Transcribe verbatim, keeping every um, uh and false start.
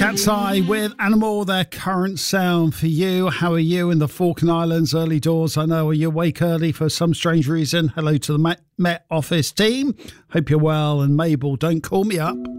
Cat's Eye with Animal, their current sound for you. How are you in the Falkland Islands? Early doors, I know. Are you awake early for some strange reason? Hello to the Met, Met Office team. Hope you're well. And Mabel, don't call me up.